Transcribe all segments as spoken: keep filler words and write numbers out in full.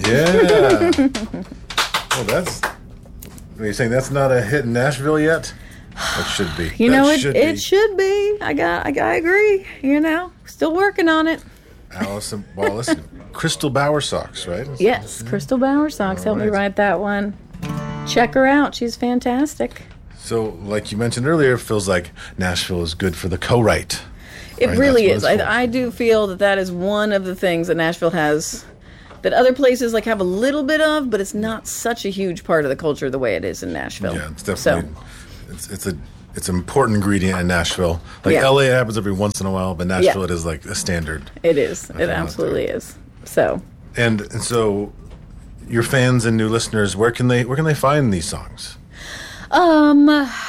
Yeah. Well, that's... Are you saying that's not a hit in Nashville yet? It should be. You that know, it should it be. should be. I got. I, I agree. You know, still working on it. Allison Wallace, Crystal Bauer Socks, right? Yes, Crystal Bauer Socks helped me right. write that one. Check her out. She's fantastic. So, like you mentioned earlier, it feels like Nashville is good for the co-write. It Right, really that's is. what it's for. I, I do feel that that is one of the things that Nashville has that other places like have a little bit of, but it's not such a huge part of the culture the way it is in Nashville. Yeah, it's definitely it's it's a it's an important ingredient in Nashville. Like Yeah. L A, it happens every once in a while, but Nashville Yeah. it is like a standard. So it is. think It out absolutely is. So And and so, your fans and new listeners, where can they where can they find these songs? Um,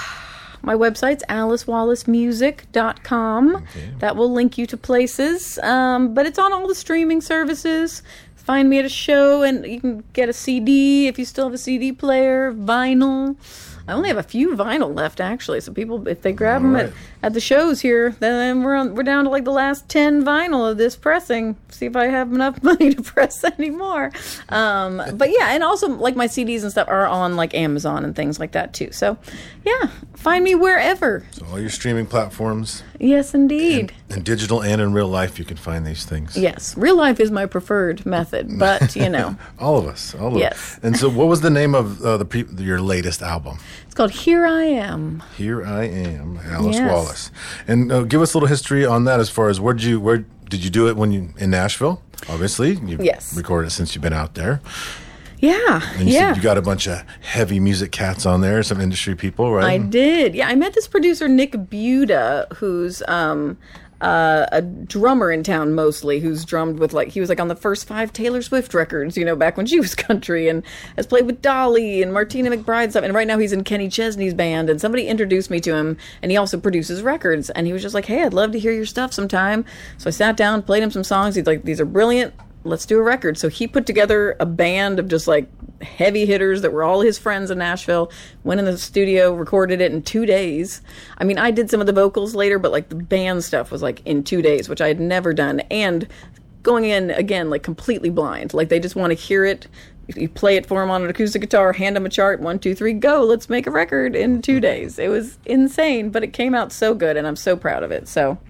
my website's alice wallace music dot com. Okay. That will link you to places. Um, but it's on all the streaming services. Find me at a show, and you can get a C D if you still have a C D player, vinyl. I only have a few vinyl left, actually. So people, if they grab them All right. at, at the shows here, then we're on, we're down to like the last ten vinyl of this pressing. See if I have enough money to press any more. Um, but yeah, and also like my C Ds and stuff are on like Amazon and things like that too. So yeah, find me wherever. So all your streaming platforms, Yes, indeed. in digital and in real life, you can find these things. Yes, real life is my preferred method, but you know, All of us, all of Yes. us. And so, what was the name of uh, the pre- your latest album? it's called Here I Am. Here I Am, Alice Yes. Wallace. And uh, give us a little history on that. As far as where did you where did you do it when you in Nashville? Obviously, you Yes. recorded it since you've been out there. Yeah, And you yeah. said you got a bunch of heavy music cats on there, some industry people, right? I did. Yeah, I met this producer Nick Buda, who's um, uh, a drummer in town mostly, who's drummed with like he was like on the first five Taylor Swift records, you know, back when she was country, and has played with Dolly and Martina McBride stuff. And right now he's in Kenny Chesney's band. And somebody introduced me to him, and he also produces records. And he was just like, "Hey, I'd love to hear your stuff sometime." So I sat down, played him some songs. He's like, "These are brilliant. Let's do a record." So he put together a band of just like heavy hitters that were all his friends in Nashville, went in the studio, recorded it in two days. I mean, I did some of the vocals later, but like the band stuff was like in two days, which I had never done. And going in again, like completely blind, like they just want to hear it. You play it for them on an acoustic guitar, hand them a chart, one, two, three, go, let's make a record in two days. It was insane, but it came out so good, and I'm so proud of it. So,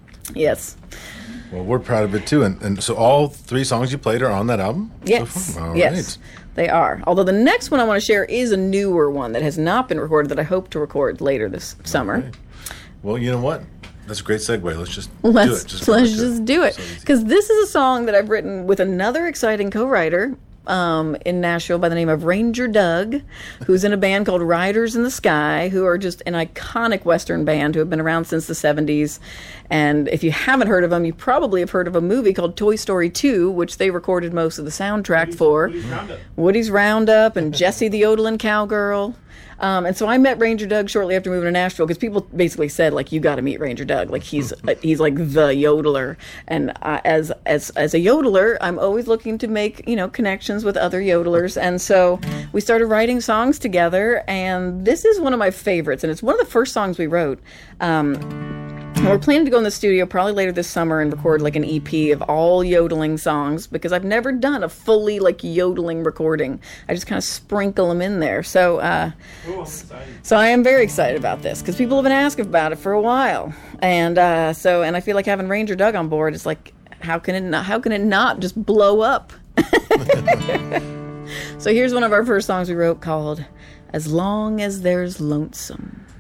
yes. Well, we're proud of it too. And, and so all three songs you played are on that album? so Yes, far? All yes, right. they are. Although the next one I want to share is a newer one that has not been recorded that I hope to record later this summer. Okay. Well, you know what? That's a great segue. Let's just Let's do it. Just go let's right to just do it So easy. because this is a song that I've written with another exciting co-writer um, in Nashville by the name of Ranger Doug, who's in a band called Riders in the Sky, who are just an iconic Western band who have been around since the seventies. And if you haven't heard of them, you probably have heard of a movie called Toy Story two, which they recorded most of the soundtrack for. Woody's Roundup. Woody's Roundup and Jessie the Yodeling Cowgirl. Um, and so I met Ranger Doug shortly after moving to Nashville because people basically said, like, you got to meet Ranger Doug. Like, he's uh, he's like the yodeler. And uh, as as as a yodeler, I'm always looking to make, you know, connections with other yodelers. And so we started writing songs together. And this is one of my favorites. And it's one of the first songs we wrote. Um, and we're planning to go in the studio probably later this summer and record like an E P of all yodeling songs because I've never done a fully like yodeling recording. I just kind of sprinkle them in there. So, uh, Oh, I'm excited. so I am very excited about this because people have been asking about it for a while, and uh, so and I feel like having Ranger Doug on board is like, how can it not, how can it not just blow up? So here's one of our first songs we wrote called "As Long as There's Lonesome."